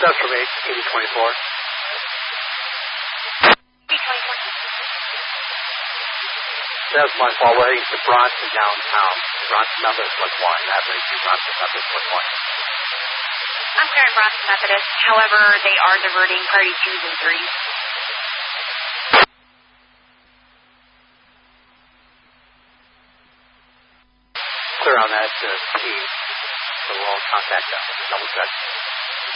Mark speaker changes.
Speaker 1: That's from 8024. That's my fault. We're heading to Bronson downtown. Bronson Methodist was 1. Avenue 2, Bronson Methodist was 1.
Speaker 2: I'm clearing Bronson Methodist. However, they are diverting party 2s and 3s.
Speaker 1: Clear on that T. So we'll contact them. Double check.